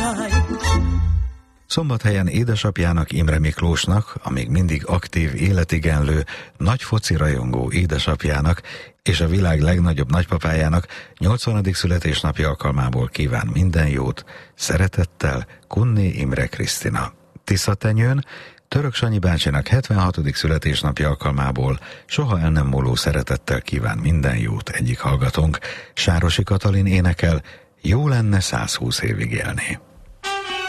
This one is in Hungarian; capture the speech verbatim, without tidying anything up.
Szombathelyen édesapjának, Imre Miklósnak, a még mindig aktív, életigenlő, nagy foci rajongó édesapjának és a világ legnagyobb nagypapájának nyolcvanadik születésnapja alkalmából kíván minden jót, szeretettel Kunné Imre Krisztina. Tiszatenyőn Török Sanyi bácsinak hetvenhatodik születésnapja alkalmából soha el nem múló szeretettel kíván minden jót egyik hallgatónk. Sárosi Katalin énekel, jó lenne százhúsz évig élni.